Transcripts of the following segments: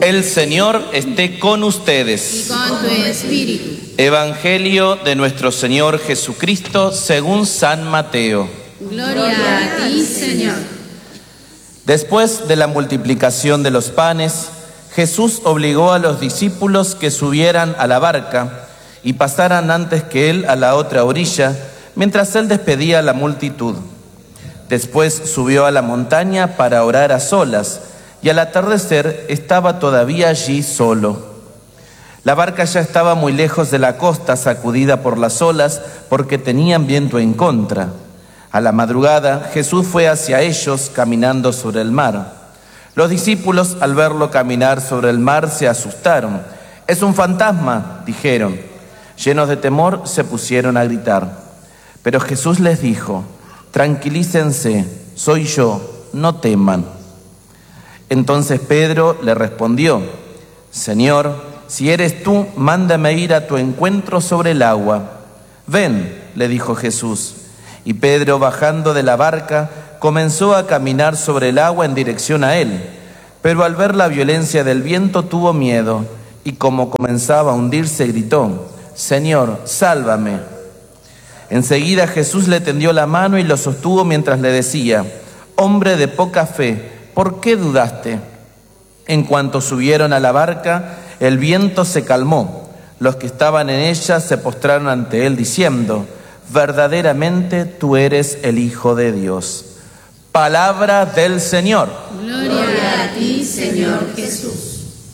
El Señor esté con ustedes. Y con tu espíritu. Evangelio de nuestro Señor Jesucristo según San Mateo. Gloria a ti, Señor. Después de la multiplicación de los panes, Jesús obligó a los discípulos que subieran a la barca y pasaran antes que él a la otra orilla, mientras él despedía a la multitud. Después subió a la montaña para orar a solas, y al atardecer estaba todavía allí solo. La barca ya estaba muy lejos de la costa, sacudida por las olas, porque tenían viento en contra. A la madrugada, Jesús fue hacia ellos caminando sobre el mar. Los discípulos, al verlo caminar sobre el mar, se asustaron. «¡Es un fantasma!», dijeron. Llenos de temor, se pusieron a gritar. Pero Jesús les dijo: «Tranquilícense, soy yo, no teman». Entonces Pedro le respondió: «Señor, si eres tú, mándame ir a tu encuentro sobre el agua». «Ven», le dijo Jesús. Y Pedro, bajando de la barca, comenzó a caminar sobre el agua en dirección a él. Pero al ver la violencia del viento tuvo miedo, y como comenzaba a hundirse, gritó: «Señor, sálvame». Enseguida Jesús le tendió la mano y lo sostuvo mientras le decía: «Hombre de poca fe, ¿por qué dudaste?». En cuanto subieron a la barca, el viento se calmó. Los que estaban en ella se postraron ante él diciendo: «Verdaderamente tú eres el Hijo de Dios». Palabra del Señor. Gloria a ti, Señor Jesús.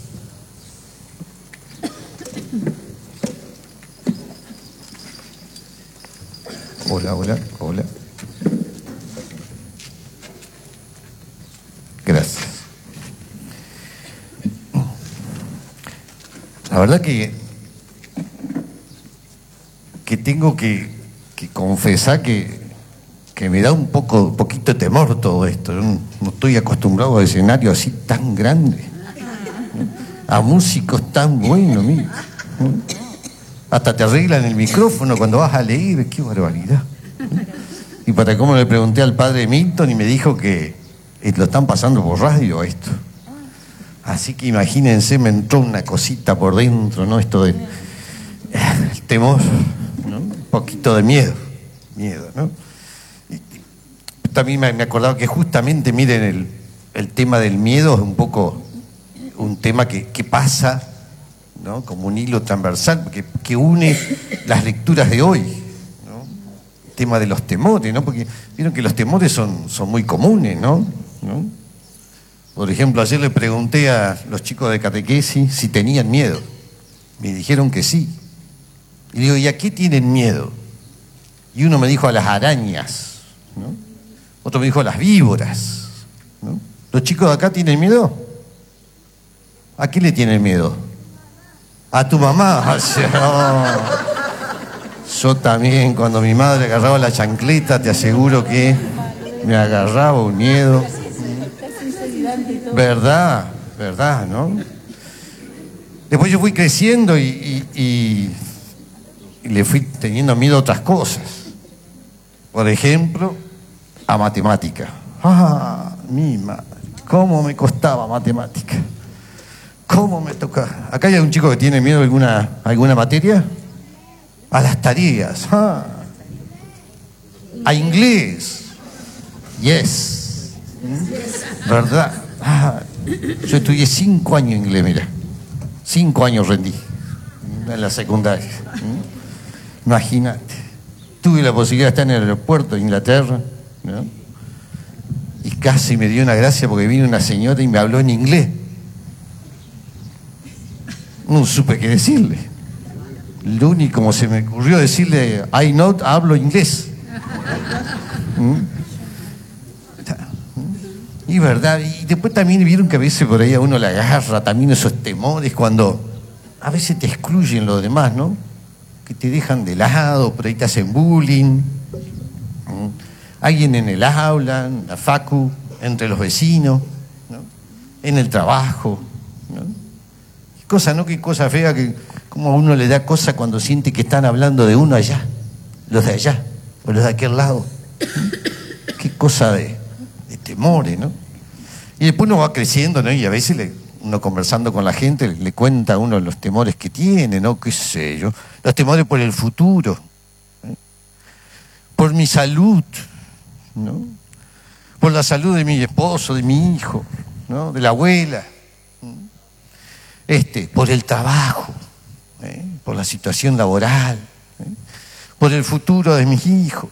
Hola, hola, hola. Gracias. La verdad que tengo que confesar que me da un poquito de temor todo esto. Yo no estoy acostumbrado a escenarios así tan grandes, a músicos tan buenos, mira. Hasta te arreglan el micrófono cuando vas a leer, qué barbaridad. Y para cómo le pregunté al padre Milton y me dijo que lo están pasando por radio esto. Así que imagínense, me entró una cosita por dentro, ¿no? Esto del el temor, ¿no? Un poquito de miedo, ¿no? Y también me acordaba que justamente, miren, el tema del miedo es un poco un tema que pasa, ¿no? Como un hilo transversal que une las lecturas de hoy, ¿no? El tema de los temores, ¿no? Porque vieron que los temores son muy comunes, ¿no? Por ejemplo, ayer le pregunté a los chicos de catequesis si tenían miedo. Me dijeron que sí. Y digo, ¿y a qué tienen miedo? Y uno me dijo a las arañas, ¿no? Otro me dijo a las víboras, ¿no? ¿Los chicos de acá tienen miedo? ¿A qué le tienen miedo? A tu mamá. O sea, yo también, cuando mi madre agarraba la chancleta, te aseguro que me agarraba un miedo. Verdad, ¿no? Después yo fui creciendo y le fui teniendo miedo a otras cosas. Por ejemplo, a matemática. Mi madre, cómo me costaba matemática. ¿Cómo me toca? ¿Acá hay un chico que tiene miedo a alguna materia? A las tareas. A inglés. Yes. ¿Verdad? Yo estudié 5 años en inglés, mira. 5 años rendí en la secundaria. Imagínate. Tuve la posibilidad de estar en el aeropuerto de Inglaterra, ¿no? Y casi me dio una gracia porque vino una señora y me habló en inglés. No supe qué decirle. Lo único como se me ocurrió decirle, hablo inglés. Y verdad, y después también vieron que a veces por ahí a uno le agarra también esos temores cuando a veces te excluyen los demás, ¿no? Que te dejan de lado, por ahí te hacen bullying. Alguien en el aula, en la facu, entre los vecinos, ¿no? En el trabajo, ¿no? Qué cosa, ¿no? Qué cosa fea, que como a uno le da cosa cuando siente que están hablando de uno allá, los de allá, o los de aquel lado. Qué cosa de temores, ¿no? Y después uno va creciendo, ¿no? Y a veces uno conversando con la gente, le cuenta a uno los temores que tiene, ¿no? Qué sé yo, los temores por el futuro, ¿eh? Por mi salud, ¿no? Por la salud de mi esposo, de mi hijo, ¿no? De la abuela, por el trabajo, ¿eh? Por la situación laboral, ¿eh? Por el futuro de mis hijos.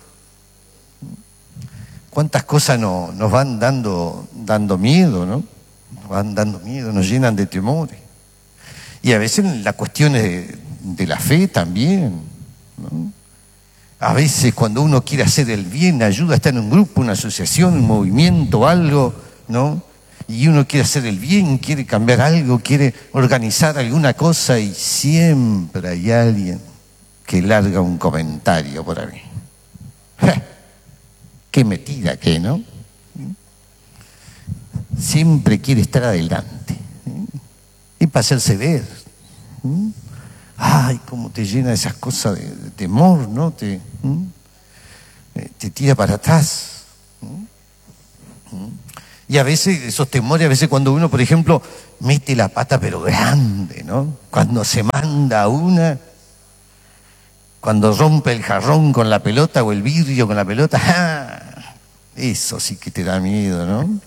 ¿Cuántas cosas nos van dando miedo, ¿no? Nos van dando miedo, nos llenan de temores. Y a veces las cuestiones de la fe también, ¿no? A veces cuando uno quiere hacer el bien, ayuda a estar en un grupo, una asociación, un movimiento, algo, ¿no? Y uno quiere hacer el bien, quiere cambiar algo, quiere organizar alguna cosa y siempre hay alguien que larga un comentario por ahí. Qué metida que, ¿no? Siempre quiere estar adelante. Y para hacerse ver. Ay, cómo te llena esas cosas de temor, ¿no? Te tira para atrás. Y a veces, esos temores, a veces cuando uno, por ejemplo, mete la pata pero grande, ¿no? Cuando se manda una, cuando rompe el jarrón con la pelota o el vidrio con la pelota, ¡ah! Eso sí que te da miedo, ¿no?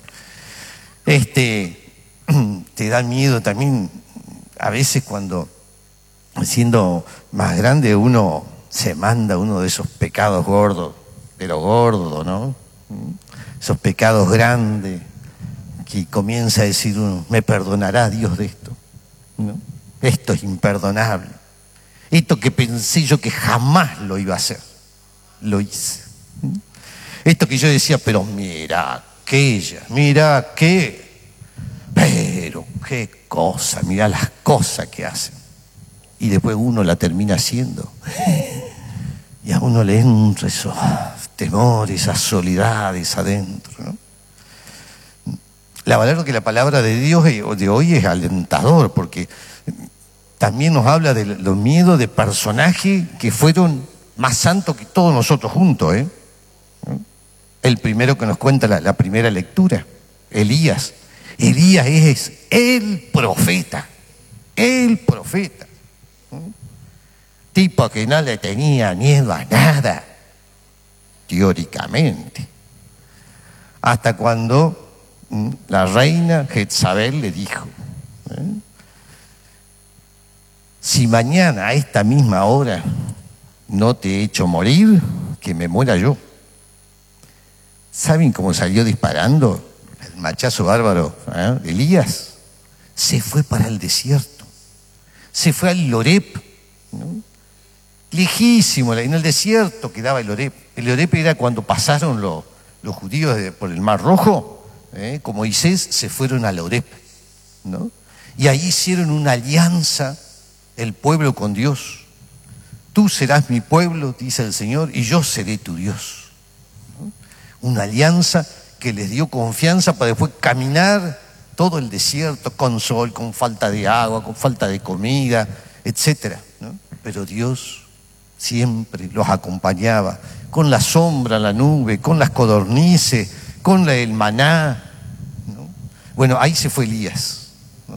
Te da miedo también a veces cuando, siendo más grande, uno se manda uno de esos pecados gordos, pero gordos, ¿no? Esos pecados grandes que comienza a decir uno, ¿me perdonará Dios de esto? ¿No? Esto es imperdonable. Esto que pensé yo que jamás lo iba a hacer, lo hice. Esto que yo decía, pero mira aquella, mira qué, pero qué cosa, mira las cosas que hacen. Y después uno la termina haciendo. Y a uno le entra esos temores, esas soledades adentro, ¿no? La verdad que la palabra de Dios de hoy es alentador, porque también nos habla de los miedos de personajes que fueron más santos que todos nosotros juntos, ¿eh? El primero que nos cuenta la primera lectura, Elías. Elías es el profeta, tipo que no le tenía miedo a nada, teóricamente, hasta cuando la reina Jezabel le dijo, si mañana a esta misma hora no te he hecho morir, que me muera yo. ¿Saben cómo salió disparando el machazo bárbaro, Elías? Se fue para el desierto, se fue al Oreb, ¿no? Lejísimo, en el desierto quedaba el Oreb. El Oreb era cuando pasaron los judíos por el Mar Rojo, como Moisés, se fueron al Oreb, ¿no? Y ahí hicieron una alianza el pueblo con Dios. Tú serás mi pueblo, dice el Señor, y yo seré tu Dios, ¿no? Una alianza que les dio confianza para después caminar todo el desierto con sol, con falta de agua, con falta de comida, etcétera, ¿no? Pero Dios siempre los acompañaba con la sombra, la nube, con las codornices, con el maná, ¿no? Bueno, ahí se fue Elías, ¿no?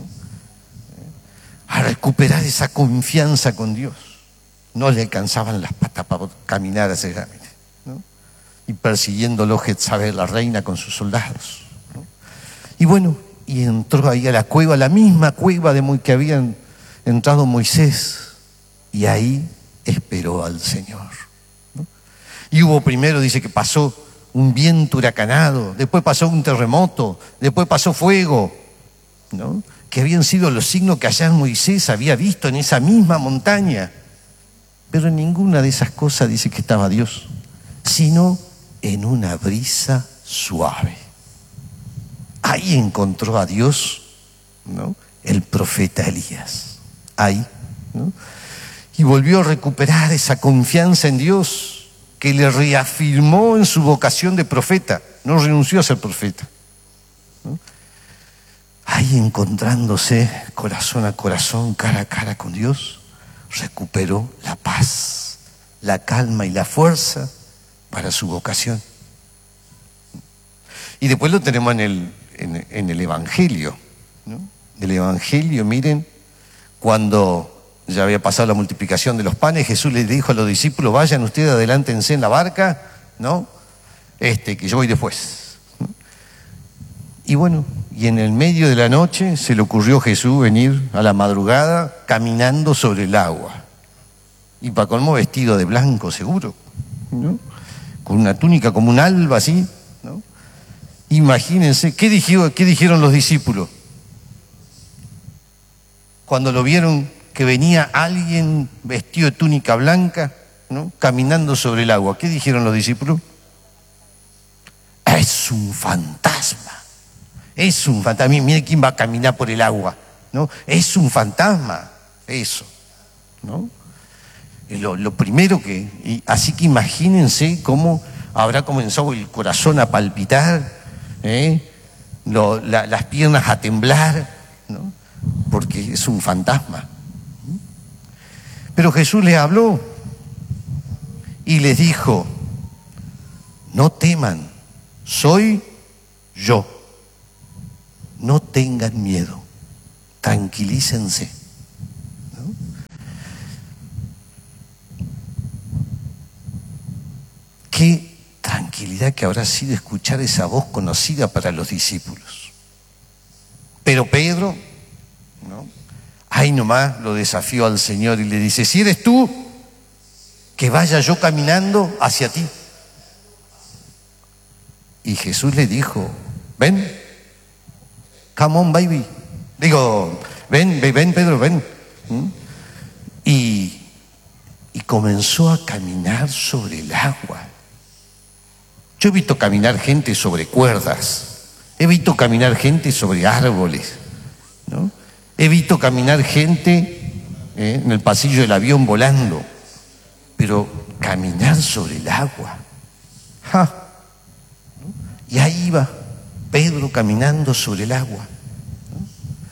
A recuperar esa confianza con Dios. No le alcanzaban las patas para caminar hacia allá, ¿no? Y persiguiéndolo Jezabel, la reina, con sus soldados, ¿no? Y bueno, y entró ahí a la cueva, la misma cueva que habían entrado Moisés, y ahí esperó al Señor, ¿no? Y hubo primero, dice que pasó un viento huracanado, después pasó un terremoto, después pasó fuego, ¿no? Que habían sido los signos que allá Moisés había visto en esa misma montaña. Pero en ninguna de esas cosas dice que estaba Dios, sino en una brisa suave. Ahí encontró a Dios, ¿no? El profeta Elías, ahí, ¿no? Y volvió a recuperar esa confianza en Dios que le reafirmó en su vocación de profeta. No renunció a ser profeta, ¿no? Ahí encontrándose corazón a corazón, cara a cara con Dios, recuperó la paz, la calma y la fuerza para su vocación. Y después lo tenemos en el Evangelio, ¿no? del Evangelio, miren, cuando ya había pasado la multiplicación de los panes, Jesús les dijo a los discípulos: vayan ustedes, adelántense en la barca, ¿no? Que yo voy después. Y bueno, y en el medio de la noche se le ocurrió a Jesús venir a la madrugada caminando sobre el agua. Y para colmo vestido de blanco seguro, ¿no? Con una túnica como un alba así, ¿no? Imagínense, ¿qué dijeron los discípulos? Cuando lo vieron que venía alguien vestido de túnica blanca, ¿no? Caminando sobre el agua, ¿qué dijeron los discípulos? Es un fantasma. Es un fantasma. Mire quién va a caminar por el agua, ¿no? Es un fantasma. Eso, ¿no? Lo primero así que imagínense cómo habrá comenzado el corazón a palpitar, las piernas a temblar, ¿no? Porque es un fantasma. Pero Jesús les habló y les dijo: no teman, soy yo. No tengan miedo, tranquilícense, ¿no? Qué tranquilidad que habrá sido escuchar esa voz conocida para los discípulos. Pero Pedro, ¿no? Ahí nomás lo desafió al Señor y le dice: si eres tú, que vaya yo caminando hacia ti. Y Jesús le dijo: ven, come on baby. Digo, ven Pedro, ven. Y comenzó a caminar sobre el agua. Yo he visto caminar gente sobre cuerdas, he visto caminar gente sobre árboles, ¿no? He visto caminar gente en el pasillo del avión volando, pero caminar sobre el agua. ¡Ja! ¿No? Y ahí iba Pedro caminando sobre el agua, ¿no?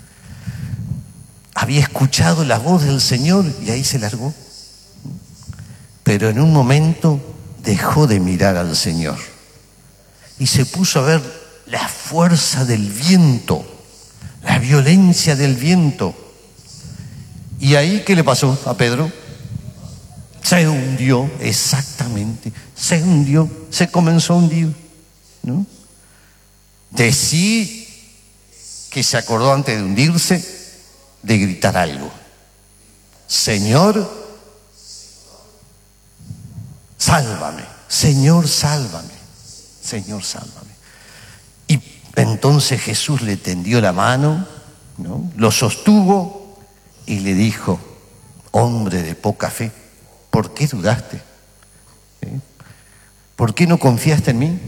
Había escuchado la voz del Señor y ahí se largó. Pero en un momento dejó de mirar al Señor y se puso a ver la fuerza del viento, la violencia del viento. ¿Y ahí qué le pasó a Pedro? Se hundió, exactamente, se hundió, se comenzó a hundir, ¿no? De sí que se acordó antes de hundirse de gritar algo: Señor, sálvame, Señor, sálvame, Señor, sálvame. Y entonces Jesús le tendió la mano, ¿no? Lo sostuvo y le dijo: hombre de poca fe, ¿por qué dudaste? ¿Por qué no confiaste en mí?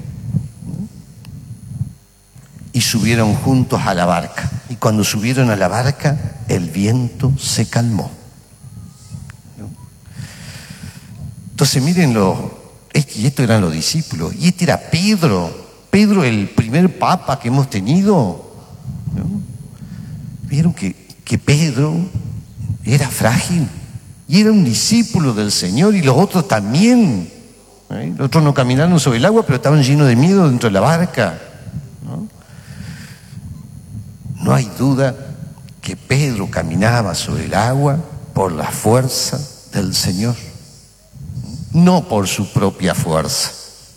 Y subieron juntos a la barca. Y cuando subieron a la barca, el viento se calmó, ¿no? Entonces mírenlo, y estos eran los discípulos, y este era Pedro, el primer papa que hemos tenido, ¿no? Vieron que Pedro era frágil y era un discípulo del Señor, y los otros también, ¿eh? Los otros no caminaron sobre el agua, pero estaban llenos de miedo dentro de la barca, ¿no? No hay duda que Pedro caminaba sobre el agua por la fuerza del Señor, no por su propia fuerza.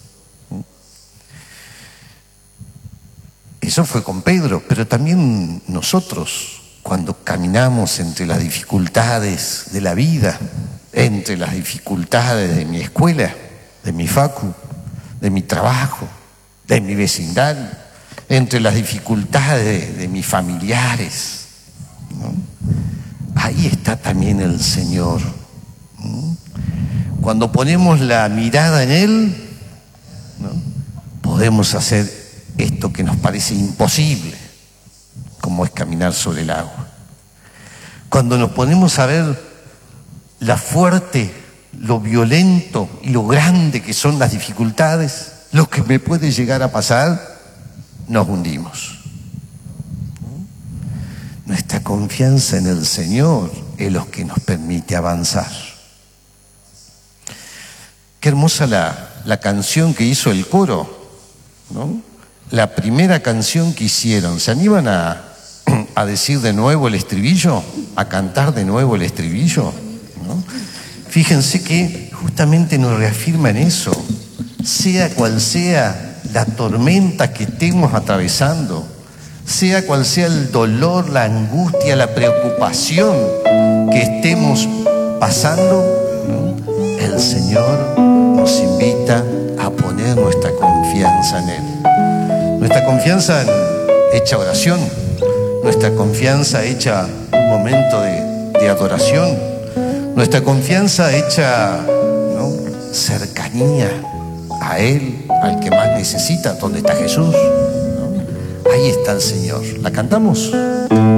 Eso fue con Pedro, pero también nosotros, cuando caminamos entre las dificultades de la vida, entre las dificultades de mi escuela, de mi facu, de mi trabajo, de mi vecindario, entre las dificultades de mis familiares, ¿no? Ahí está también el Señor. Cuando ponemos la mirada en Él, ¿no? Podemos hacer esto que nos parece imposible, como es caminar sobre el agua. Cuando nos ponemos a ver la fuerte, lo violento y lo grande que son las dificultades, lo que me puede llegar a pasar, nos hundimos. Nuestra confianza en el Señor es lo que nos permite avanzar. Qué hermosa la canción que hizo el coro, ¿no? La primera canción que hicieron. ¿Se animan a a decir de nuevo el estribillo, a cantar de nuevo el estribillo, ¿no? Fíjense que justamente nos reafirma en eso. Sea cual sea la tormenta que estemos atravesando, sea cual sea el dolor, la angustia, la preocupación que estemos pasando, ¿no? El Señor nos invita a poner nuestra confianza en Él. Nuestra confianza hecha oración, nuestra confianza hecha un momento de adoración, nuestra confianza hecha, ¿no?, cercanía a Él, al que más necesita, donde está Jesús, ¿no? Ahí está el Señor. ¿La cantamos?